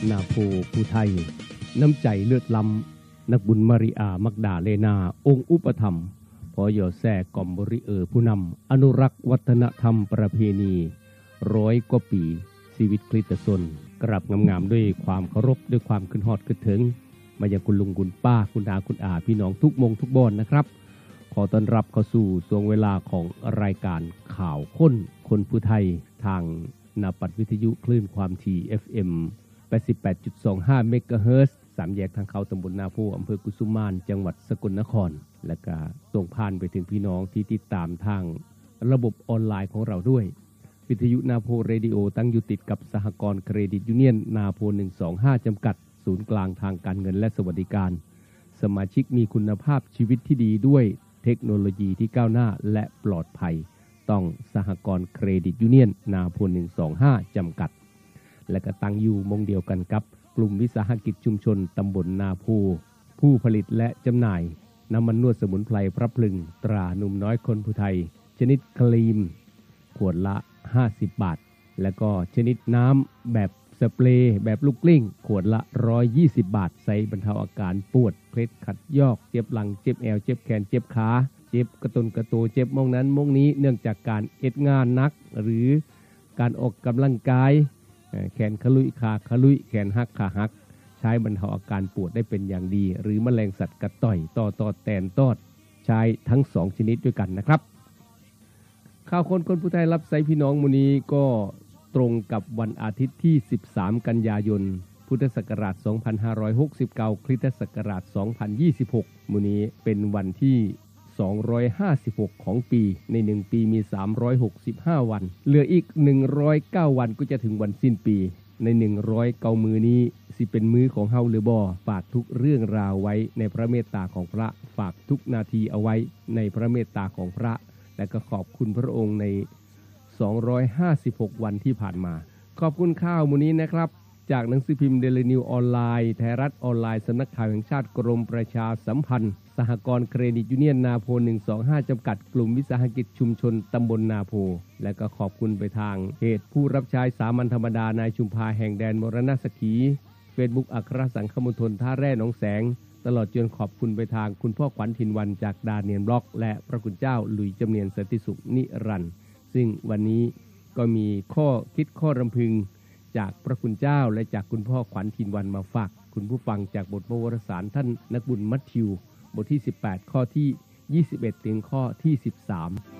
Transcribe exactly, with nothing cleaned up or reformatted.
นาโพผู้ไทยน้ำใจเลือดล้ำนักบุญมาริอามักดาเลนาองค์อุปถัมภ์พอยอแซ่กอมบริเออผู้นำอนุรักษ์วัฒนธรรมประเพณีร้อยกว่าปีชีวิตคริสตชนกราบงามๆด้วยความเคารพด้วยความขึ้นฮอดขึ้นถึงมายังคุณลุงคุณป้าคุณอาคุณอาพี่น้องทุกมงทุกบอนนะครับขอต้อนรับเข้าสู่ช่วงเวลาของรายการข่าวค้นคนผู้ไทยทางนาปัดวิทยุคลื่นความถี่ เอฟ เอ็ม แปดสิบแปดจุดสองห้า เมกะเฮิรตซ์ สามแยกทางเขาตำบลนาโพอำเภอกุสุมานจังหวัดสกลนครและก็ส่งผ่านไปถึงพี่น้องที่ติดตามทางระบบออนไลน์ของเราด้วยวิทยุนาโพเรดิโอตั้งอยู่ติดกับสหกรณ์เครดิตยูเนียนนาโพหนึ่งสองห้าจำกัดศูนย์กลางทางการเงินและสวัสดิการสมาชิกมีคุณภาพชีวิตที่ดีด้วยเทคโนโลยีที่ก้าวหน้าและปลอดภัยต้องสหกรณ์เครดิตยูเนียนนาโพหนึ่งสองห้าจำกัดและก็ตั้งอยู่มงเดียวกันกับกลุ่มวิสาหกิจชุมชนตำบลนาโพผู้ผลิตและจำหน่ายน้ำมันนวดสมุนไพรพระพลึงตราหนุ่มน้อยคนผู้ไทยชนิดครีมขวดละห้าสิบบาทและก็ชนิดน้ำแบบสเปรย์แบบลูกกลิ้งขวดละหนึ่งร้อยยี่สิบบาทใส่บรรเทาอาการปวดเคล็ดขัดยอกเจ็บหลังเจ็บแอวเจ็บแขนเจ็บขาเจ็บกระตุนกระโตเจ็บมองนั้นมองนี้เนื่องจากการเอ็ดงานหนักหรือการออกกำลังกายแขนขลุยขาขลุยแขนหักขาหักใช้บรรเทาอาการปวดได้เป็นอย่างดีหรือแมลงสัตว์กัดต่อยต่อตอแตนตอดใช้ทั้งสองชนิดด้วยกันนะครับข่าวคนคนผู้ไทยรับใช้พี่น้องมื้อนี้ก็ตรงกับวันอาทิตย์ที่สิบสามกันยายนพุทธศักราชสองพันห้าร้อยหกสิบเก้าคริสตศักราชสองพันยี่สิบหกมื้อนี้เป็นวันที่สองร้อยห้าสิบหกของปีในหนึ่งปีมีสามร้อยหกสิบห้าวันเหลืออีกหนึ่งร้อยเก้าวันก็จะถึงวันสิ้นปีในหนึ่งร้อยเก้ามื้อนี้สิเป็นมื้อของเฮาหรือบ่ฝากทุกเรื่องราวไว้ในพระเมตตาของพระฝากทุกนาทีเอาไว้ในพระเมตตาของพระและก็ขอบคุณพระองค์ในสองร้อยห้าสิบหกวันที่ผ่านมาขอบคุณข้าวมื้อนี้นะครับจากหนังสือพิมพ์เดลินิวออนไลน์ไทยรัฐออนไลน์สำนักข่าวแห่งชาติกรมประชาสัมพันธ์สหกรณ์เครดิตยูเนียนนาโพหนึ่งสองห้าจำกัดกลุ่มวิสาหกิจชุมชนตำบลนาโพและก็ขอบคุณไปทางเพจผู้รับใช้สามัญธรรมดานายชุมพาแห่งแดนมรณสักขี Facebook อัครสังคมณฑลท่าแร่หนองแสงตลอดจนขอบคุณไปทางคุณพ่อขวัญถิ่นวันจากดาเนียนบล็อกและพระคุณเจ้าหลุยจำเนียนสันติสุขนิรันดร์ซึ่งวันนี้ก็มีข้อคิดข้อรำพึงจากพระคุณเจ้าและจากคุณพ่อขวัญถิ่นวันมาฝากคุณผู้ฟังจากบทพระวรสารท่านนักบุญมัทธิวบทที่สิบแปดข้อที่ยี่สิบเอ็ดถึงข้อที่สิบสาม